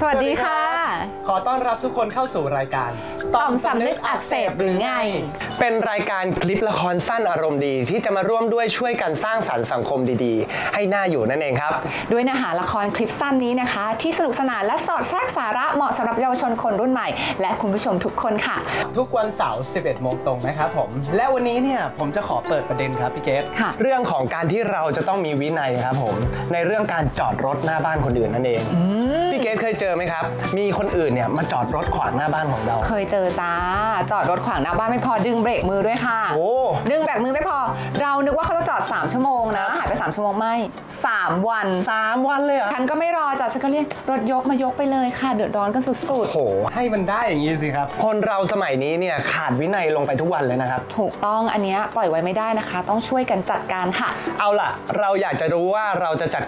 สวัสดีค่ะขอต้อนรับทุกคนเข้าสู่รายการต่อมสำนึกอักเสบหรือไงเป็นรายการคลิปละครสั้นอารมณ์ดีที่จะมาร่วมด้วยช่วยกันสร้างสรรค์สังคมดีๆให้น่าอยู่นั่นเองครับด้วยเนื้อหาละครคลิปสั้นนี้นะคะที่สนุกสนานและสอดแทรกสาระเหมาะสำหรับเยาวชนคนรุ่นใหม่และคุณผู้ชมทุกคนค่ะทุกวันเสาร์ 11 โมงตรงนะครับผมและวันนี้เนี่ยผมจะขอเปิดประเด็นครับพี่เกศเรื่องของการที่เราจะต้องมีวินัยครับผมในเรื่องการจอดรถหน้าบ้านคนอื่นนั่นเองพี่เกศเคยเจอไหมครับมีคนอื่นเนี่ยมาจอดรถขวางหน้าบ้านของเราเคยเจอจ้าจอดรถขวางหน้าบ้านไม่พอดึงเบรกมือด้วยค่ะดึงเบรกมือไม่พอเรานึกว่าเขาจะจอด3 ชั่วโมงนะหายไป3 ชั่วโมงไม่3 วัน 3 วันเลยเหรอฉันก็ไม่รอจ้ะฉันก็เรียกรถยกมายกไปเลยค่ะเดือดร้อนกันสุดๆโอ้โหให้มันได้อย่างนี้สิครับคนเราสมัยนี้เนี่ยขาดวินัยลงไปทุกวันเลยนะครับถูกต้องอันนี้ปล่อยไว้ไม่ได้นะคะต้องช่วยกันจัดการค่ะเอาล่ะเราอยากจะรู้ว่าเราจะจัด